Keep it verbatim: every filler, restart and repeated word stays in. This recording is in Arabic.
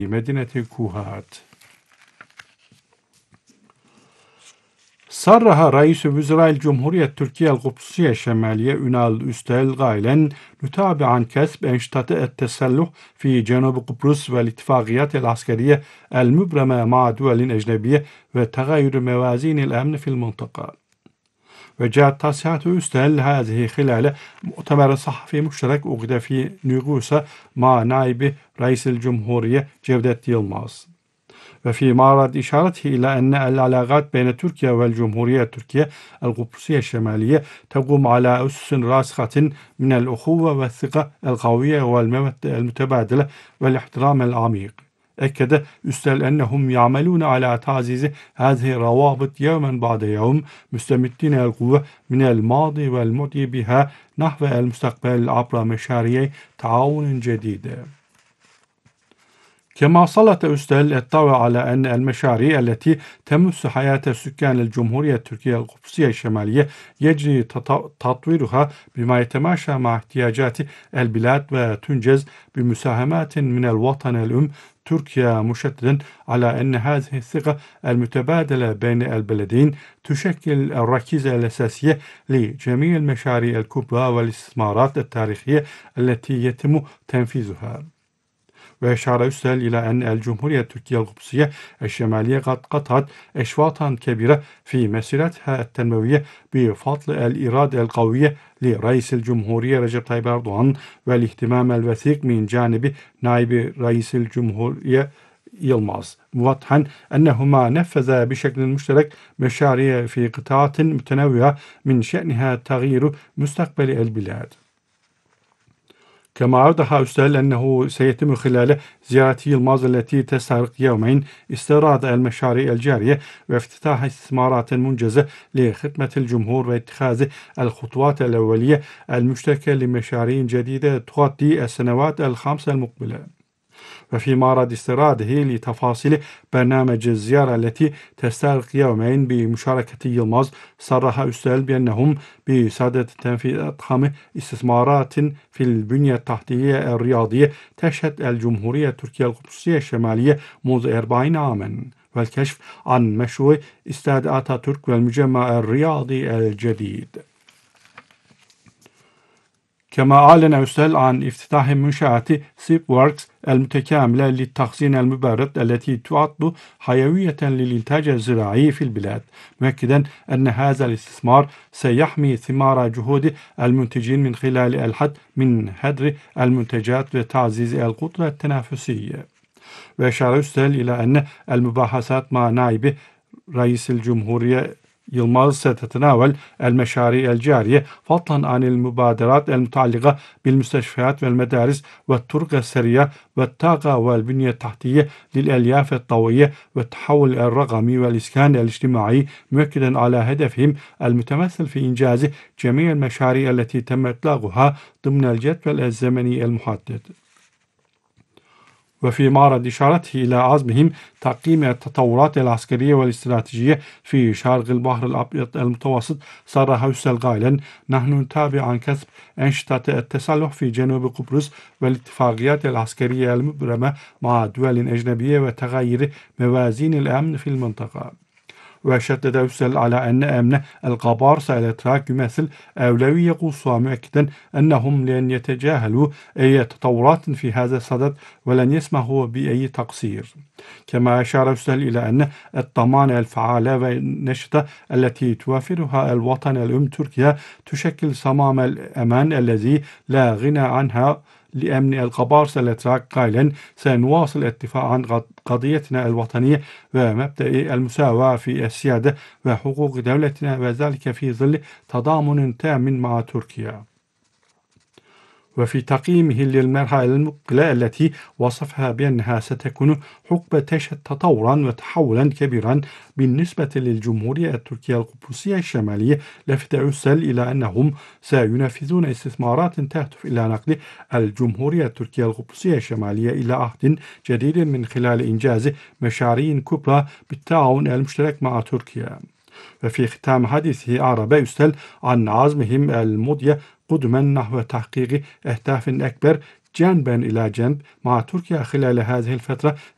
مدينة كوهات. صرح رئيس وزراء الجمهورية التركية القدسية الشمالية ünal Üstel قائلا: نتابع كسب أنشطة التسلح في جنوب قبرص والاتفاقيات العسكرية المبرمة مع دول أجنبية وتغير موازين الأمن في المنطقة. وجاءت تصريحات أوستل هذه خلال مؤتمر صحفي مشترك عقد في نيغوسا مع نائب رئيس الجمهورية جevdet Yılmaz. وفي معرض إشارته إلى أن العلاقات بين تركيا والجمهورية التركية القبرصية الشمالية تقوم على أسس راسخة من الأخوة والثقة القوية والمودة المتبادلة والاحترام العميق. أكد أوستل أنهم يعملون على تعزيز هذه الروابط يوما بعد يوم، مستمدين القوة من الماضي والمضي بها نحو المستقبل عبر مشاريع تعاون جديدة. كما سلط أوستل الضوء على أن المشاريع التي تمس حياة سكان الجمهورية التركية القدسية الشمالية يجري تطويرها بما يتماشى مع احتياجات البلاد وتنجز بمساهمات من الوطن الأم تركيا، مشددا على أن هذه الثقة المتبادلة بين البلدين تشكل الركيزة الأساسية لجميع المشاريع الكبرى والاستثمارات التاريخية التي يتم تنفيذها. وأشار أوستل إلى أن الجمهورية التركية القدسية الشمالية قد قطعت أشواطا كبيرة في مسيرتها التنموية بفضل الإرادة القوية لرئيس الجمهورية رجب طيب أردوغان والاهتمام الوثيق من جانب نائب رئيس الجمهورية يلماز، موضحا أنهما نفذا بشكل مشترك مشاريع في قطاعات متنوعة من شأنها تغيير مستقبل البلاد. كما أوضح أوستل أنه سيتم خلال زيارة يلماز التي تستغرق يومين استعراض المشاريع الجارية وافتتاح استثمارات منجزة لخدمة الجمهور واتخاذ الخطوات الأولية المشتركة لمشاريع جديدة تغطي السنوات الخمسة المقبلة. وفي معرض استعراضه لتفاصيل برنامج الزيارة التي تستغرق يومين بمشاركة يلماز، صرح أوستل بأنهم بصدد تنفيذ أضخم استثمارات في البنية التحتية الرياضية تشهد الجمهورية التركية القدسية الشمالية منذ أربعين عاما، والكشف عن مشروع استاد أتاتورك والمجمع الرياضي الجديد. كما أعلن أوستل عن افتتاح منشأة سيب ووركس المتكاملة للتخزين المبرد التي تعد حيوية للإنتاج الزراعي في البلاد، مؤكدا أن هذا الاستثمار سيحمي ثمار جهود المنتجين من خلال الحد من هدر المنتجات وتعزيز القدرة التنافسية. وأشار أوستل إلى أن المباحثات مع نائب رئيس الجمهورية يلماز ستتناول المشاريع الجارية فضلا عن المبادرات المتعلقة بالمستشفيات والمدارس والطرق السريعة والطاقة والبنية التحتية للألياف الضوئية والتحول الرقمي والإسكان الاجتماعي، مؤكدا على هدفهم المتمثل في إنجاز جميع المشاريع التي تم إطلاقها ضمن الجدول الزمني المحدد. وفي معرض إشارته إلى عزمهم تعقيم التطورات العسكرية والاستراتيجية في شرق البحر الأبيض المتوسط، صرح أوستل قائلا: نحن نتابع عن كسب أنشطة التسلح في جنوب قبرص والاتفاقيات العسكرية المبرمة مع دول أجنبية وتغير موازين الأمن في المنطقة. وشدد أوستل على أن أمن القبارصة الأتراك يمثل أولوية قصوى، مؤكدا أنهم لن يتجاهلوا أي تطورات في هذا الصدد ولن يسمحوا بأي تقصير. كما أشار أوستل إلى أن الضمان الفعالة والنشطة التي توفرها الوطن الأم تركيا تشكل صمام الأمان الذي لا غنى عنها لأمن القبارصة الأتراك، قائلا: سنواصل الدفاع عن قضيتنا الوطنية ومبدأ المساواة في السيادة وحقوق دولتنا، وذلك في ظل تضامن تام مع تركيا. وفي تقييمه للمرحلة المقبلة التي وصفها بأنها ستكون حقبة تشهد تطورا وتحولا كبيرا بالنسبة للجمهورية التركية القدسية الشمالية، لفت أوستل إلى أنهم سينفذون استثمارات تهدف إلى نقل الجمهورية التركية القدسية الشمالية إلى عهد جديد من خلال إنجاز مشاريع كبرى بالتعاون المشترك مع تركيا. وفي ختام حديثه أعرب أوستل عن عزمهم المضي قدما نحو تحقيق أهداف أكبر جانبا إلى جانب مع تركيا خلال هذه الفترة